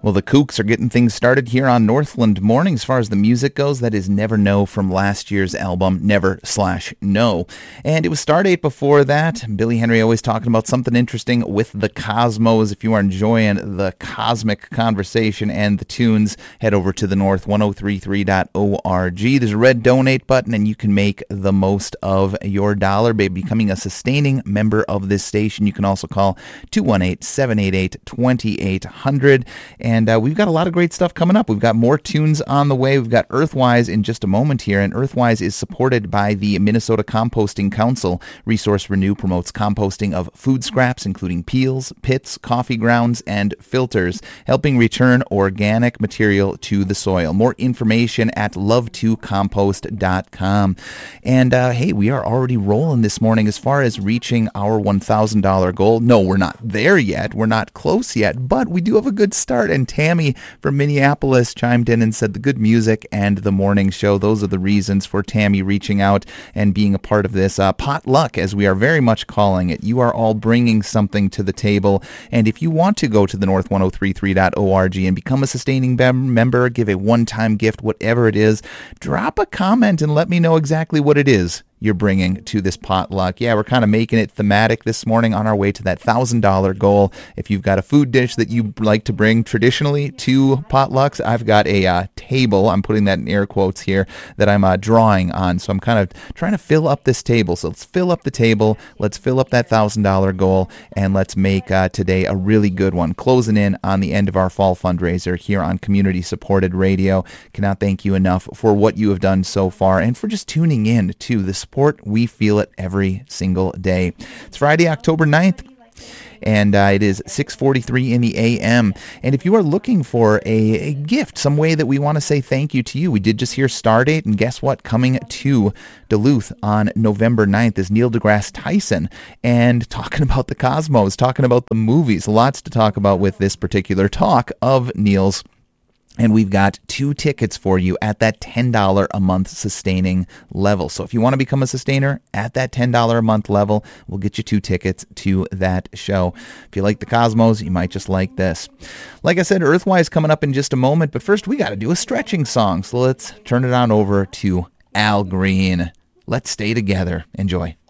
Well, the Kooks are getting things started here on Northland Morning. As far as the music goes, that is Never No from last year's album, Never/No. And it was Stardate before that. Billy Henry always talking about something interesting with the cosmos. If you are enjoying the cosmic conversation and the tunes, head over to the north1033.org. There's a red donate button, and you can make the most of your dollar by becoming a sustaining member of this station. You can also call 218-788-2800. And we've got a lot of great stuff coming up. We've got more tunes on the way. We've got Earthwise in just a moment here. And Earthwise is supported by the Minnesota Composting Council. Resource Renew promotes composting of food scraps, including peels, pits, coffee grounds, and filters, helping return organic material to the soil. More information at love2compost.com. And hey, we are already rolling this morning as far as reaching our $1,000 goal. No, we're not there yet. We're not close yet, but we do have a good start. And Tammy from Minneapolis chimed in and said the good music and the morning show, those are the reasons for Tammy reaching out and being a part of this potluck, as we are very much calling it. You are all bringing something to the table. And if you want to go to the north1033.org and become a sustaining member, give a one-time gift, whatever it is, drop a comment and let me know exactly what it is you're bringing to this potluck. Yeah, we're kind of making it thematic this morning on our way to that $1,000 goal. If you've got a food dish that you like to bring traditionally to potlucks, I've got a table, I'm putting that in air quotes here, that I'm drawing on. So I'm kind of trying to fill up this table. So let's fill up the table, let's fill up that $1,000 goal, and let's make today a really good one. Closing in on the end of our fall fundraiser here on Community Supported Radio. Cannot thank you enough for what you have done so far and for just tuning in to the support. We feel it every single day. It's Friday, October 9th. And it is 6:43 in the a.m. And if you are looking for a gift, some way that we want to say thank you to you, we did just hear Stardate, and guess what? Coming to Duluth on November 9th is Neil deGrasse Tyson, and talking about the cosmos, talking about the movies. Lots to talk about with this particular talk of Neil's. And we've got 2 tickets for you at that $10 a month sustaining level. So if you want to become a sustainer at that $10 a month level, we'll get you 2 tickets to that show. If you like the cosmos, you might just like this. Like I said, Earthwise coming up in just a moment. But first, we got to do a stretching song. So let's turn it on over to Al Green. Let's stay together. Enjoy.